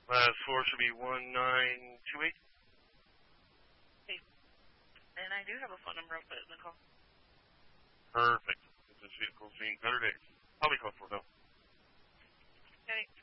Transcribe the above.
Last four should be 1928. Okay. And I do have a phone number. I'll put it in the call. Perfect. This vehicle seen better days. I'll be called for, though. Okay.